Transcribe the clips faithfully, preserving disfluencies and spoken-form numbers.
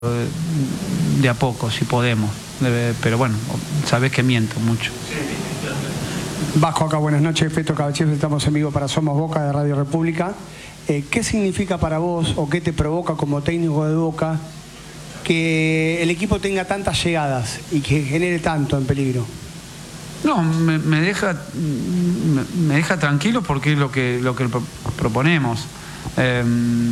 de a poco, si podemos. Pero bueno, sabés que miento mucho. Vasco, acá, buenas noches. Feto Cabachef, estamos en vivo para Somos Boca de Radio República. Eh, ¿Qué significa para vos o qué te provoca como técnico de Boca que el equipo tenga tantas llegadas y que genere tanto en peligro? No, me, me deja me, me deja tranquilo porque es lo que, lo que proponemos. Eh,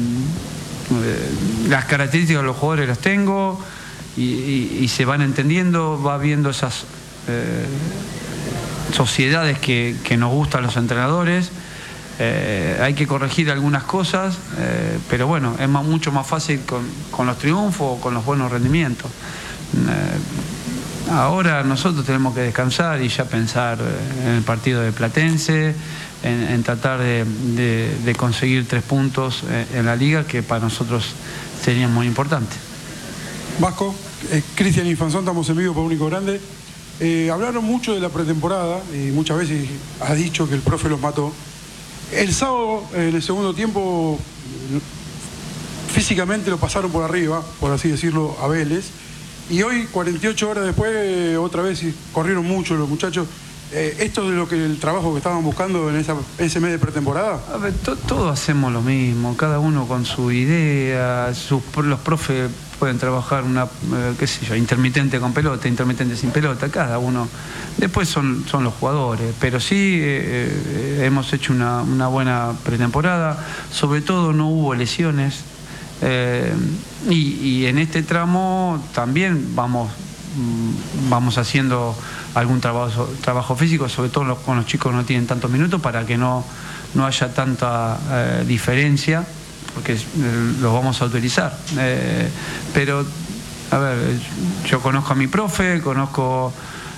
las características de los jugadores las tengo y, y, y se van entendiendo, va viendo esas eh, sociedades que, que nos gustan los entrenadores. Eh, hay que corregir algunas cosas, eh, pero bueno, es más, mucho más fácil con, con los triunfos o con los buenos rendimientos. Eh, ahora nosotros tenemos que descansar y ya pensar en el partido de Platense, en, en tratar de, de, de conseguir tres puntos en la liga, que para nosotros sería muy importante. Vasco, eh, Cristian Infanzón, estamos en vivo por Único Grande. Eh, hablaron mucho de la pretemporada y muchas veces has dicho que el profe los mató. El sábado, en el segundo tiempo, físicamente lo pasaron por arriba, por así decirlo, a Vélez. Y hoy, cuarenta y ocho horas después, otra vez corrieron mucho los muchachos. Eh, ¿Esto es lo que el trabajo que estaban buscando en esa, ese mes de pretemporada? A ver, to, todos hacemos lo mismo, cada uno con su idea. Sus, los profes pueden trabajar una, eh, qué sé yo, intermitente con pelota, intermitente sin pelota, cada uno. Después son, son los jugadores, pero sí eh, hemos hecho una, una buena pretemporada, sobre todo no hubo lesiones, eh, y, y en este tramo también vamos, vamos haciendo algún trabajo, trabajo físico, sobre todo los, con los chicos que no tienen tantos minutos, para que no, no haya tanta eh, diferencia, porque eh, los vamos a utilizar. Eh, pero, a ver, yo conozco a mi profe, conozco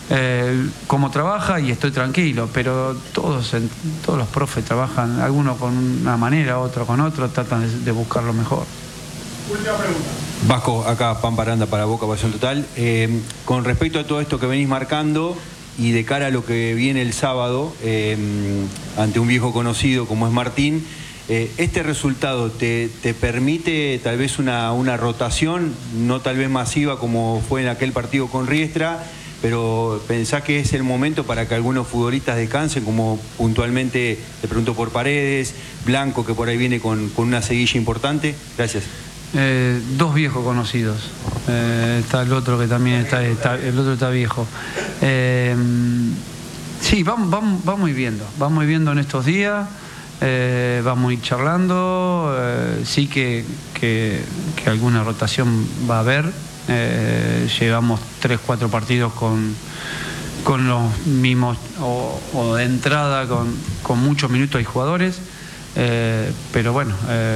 eh, cómo trabaja y estoy tranquilo, pero todos, todos los profes trabajan, algunos con una manera, otros con otro, tratan de, de buscar lo mejor. Última pregunta. Vasco, acá Pam Paranda para Boca Pasión Total. Eh, con respecto a todo esto que venís marcando y de cara a lo que viene el sábado, eh, ante un viejo conocido como es Martín, eh, ¿este resultado te, te permite tal vez una, una rotación, no tal vez masiva como fue en aquel partido con Riestra, pero pensás que es el momento para que algunos futbolistas descansen, como puntualmente, te pregunto por Paredes, Blanco, que por ahí viene con, con una seguilla importante? Gracias. Eh, dos viejos conocidos, eh, está el otro que también está, está el otro está viejo. Eh, sí, vamos, vamos, vamos a ir viendo, vamos a ir viendo en estos días, eh, vamos a ir charlando, eh, sí que, que, que alguna rotación va a haber, eh, llevamos tres, cuatro partidos con, con los mismos, o, o de entrada con, con muchos minutos hay jugadores, eh, pero bueno, eh,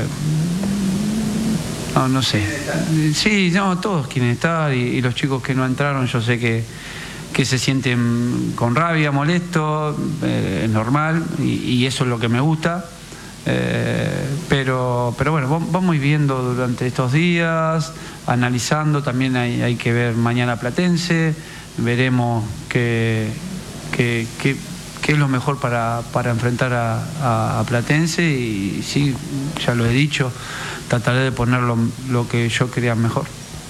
No, no sé. Sí, no, todos quieren estar y, y los chicos que no entraron, yo sé que, que se sienten con rabia, molestos, eh, es normal y, y eso es lo que me gusta. Eh, pero, pero bueno, vamos a ir viendo durante estos días, analizando, también hay, hay que ver mañana Platense, veremos qué, qué, qué, qué es lo mejor para, para enfrentar a, a, a Platense y sí, ya lo he dicho, trataré de poner lo, lo que yo crea mejor.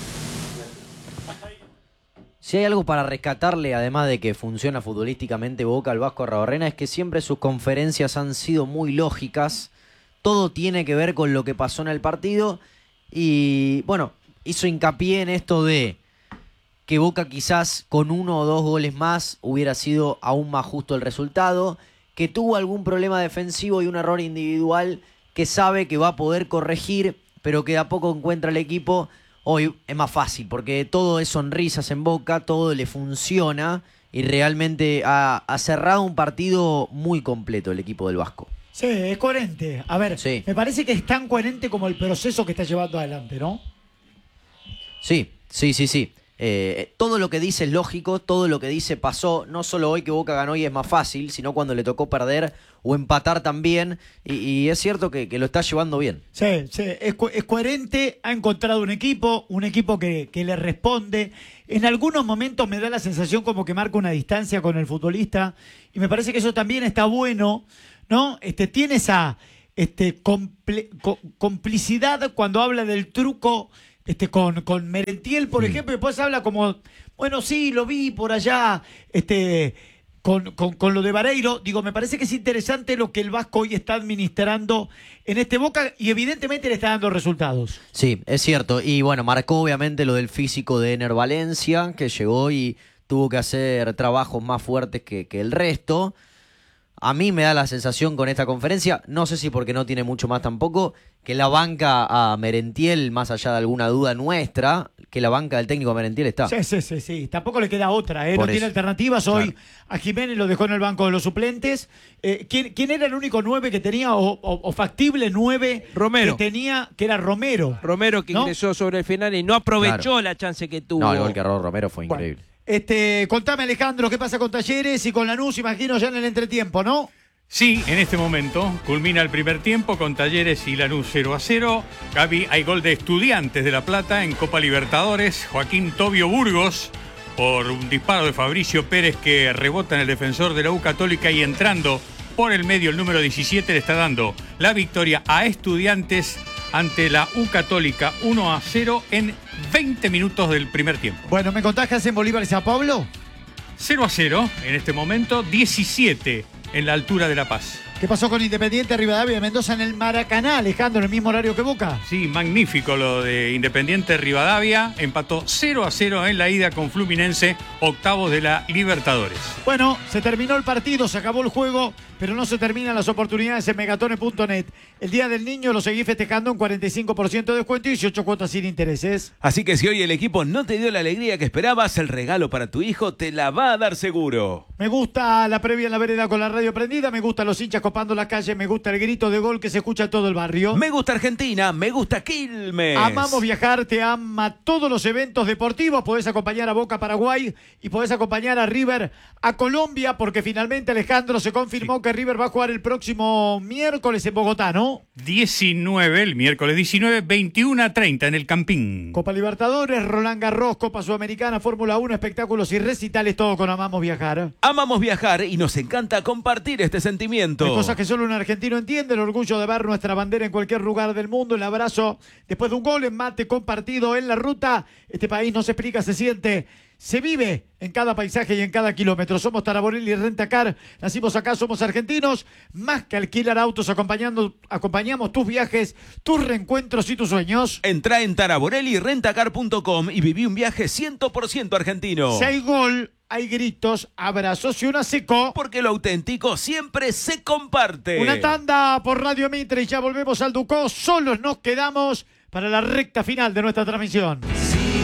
Si hay algo para rescatarle, además de que funciona futbolísticamente Boca al Vasco Arrabarrena, es que siempre sus conferencias han sido muy lógicas. Todo tiene que ver con lo que pasó en el partido. Y bueno, hizo hincapié en esto de que Boca quizás con uno o dos goles más hubiera sido aún más justo el resultado. Que tuvo algún problema defensivo y un error individual que sabe que va a poder corregir, pero que de a poco encuentra el equipo. Hoy es más fácil, porque todo es sonrisas en Boca, todo le funciona, y realmente ha, ha cerrado un partido muy completo el equipo del Vasco. Sí, es coherente. A ver, sí. Me parece que es tan coherente como el proceso que está llevando adelante, ¿no? Sí, sí, sí, sí. Eh, todo lo que dice es lógico, todo lo que dice pasó, no solo hoy que Boca ganó y es más fácil, sino cuando le tocó perder o empatar también, y, y es cierto que, que lo está llevando bien. Sí, sí, es, co es coherente, ha encontrado un equipo, un equipo que, que le responde. En algunos momentos me da la sensación como que marca una distancia con el futbolista, y me parece que eso también está bueno, ¿no? Este, tiene esa este, complicidad cuando habla del truco este, con, con Merentiel, por mm. ejemplo, y después habla como, bueno, sí, lo vi por allá, este, con, con, con lo de Vareiro. Digo, me parece que es interesante lo que el Vasco hoy está administrando en este Boca y evidentemente le está dando resultados. Sí, es cierto. Y bueno, marcó obviamente lo del físico de Ener Valencia, que llegó y tuvo que hacer trabajos más fuertes que, que el resto. A mí me da la sensación con esta conferencia, no sé si porque no tiene mucho más tampoco, que la banca a Merentiel, más allá de alguna duda nuestra, que la banca del técnico a Merentiel está. Sí, sí, sí, sí. Tampoco le queda otra, ¿eh? No Por tiene eso. alternativas. Hoy Claro. a Jiménez lo dejó en el banco de los suplentes. Eh, ¿quién, ¿Quién era el único nueve que tenía, o, o, o factible nueve Romero. que tenía, que era Romero? Romero que ¿no? ingresó sobre el final y no aprovechó Claro. la chance que tuvo. No, el gol que erró Romero fue Bueno, increíble. este, contame, Alejandro, ¿qué pasa con Talleres y con Lanús? Imagino ya en el entretiempo, ¿no? Sí, en este momento culmina el primer tiempo con Talleres y Lanús cero a cero. Gaby, hay gol de Estudiantes de La Plata en Copa Libertadores. Joaquín Tobio Burgos por un disparo de Fabricio Pérez que rebota en el defensor de la U Católica y entrando por el medio el número diecisiete le está dando la victoria a Estudiantes ante la U Católica uno a cero en veinte minutos del primer tiempo. Bueno, ¿me contás qué hacen Bolívar y Sao Paulo? cero a cero en este momento, diecisiete en la altura de La Paz. ¿Qué pasó con Independiente Rivadavia de Mendoza en el Maracaná, Alejandro, en el mismo horario que Boca? Sí, magnífico lo de Independiente Rivadavia. Empató cero a cero en la ida con Fluminense, octavos de la Libertadores. Bueno, se terminó el partido, se acabó el juego, pero no se terminan las oportunidades en megatone punto net. El Día del Niño lo seguí festejando en cuarenta y cinco por ciento de descuento y dieciocho cuotas sin intereses. Así que si hoy el equipo no te dio la alegría que esperabas, el regalo para tu hijo te la va a dar seguro. Me gusta la previa en la vereda con la radio prendida, me gustan los hinchas copando la calle, me gusta el grito de gol que se escucha en todo el barrio. Me gusta Argentina, me gusta Quilmes. Amamos viajar, te ama todos los eventos deportivos. Podés acompañar a Boca Paraguay y podés acompañar a River a Colombia, porque finalmente, Alejandro, se confirmó sí. que River va a jugar el próximo miércoles en Bogotá, ¿no? diecinueve, el miércoles diecinueve, veintiuno a treinta en el Campín. Copa Libertadores, Roland Garros, Copa Sudamericana, Fórmula uno, espectáculos y recitales, todo con Amamos Viajar. Amamos viajar y nos encanta compartir este sentimiento. Hay cosas que solo un argentino entiende, el orgullo de ver nuestra bandera en cualquier lugar del mundo, el abrazo después de un gol, en mate compartido en la ruta. Este país no se explica, se siente, se vive en cada paisaje y en cada kilómetro. Somos Taraborelli y Rentacar, nacimos acá, somos argentinos. Más que alquilar autos, acompañando, acompañamos tus viajes, tus reencuentros y tus sueños. Entrá en taraborelli rentacar punto com y viví un viaje cien por ciento argentino. Si hay gol, hay gritos, abrazos y una seco. Porque lo auténtico siempre se comparte. Una tanda por Radio Mitre y ya volvemos al Ducó. Solos nos quedamos para la recta final de nuestra transmisión.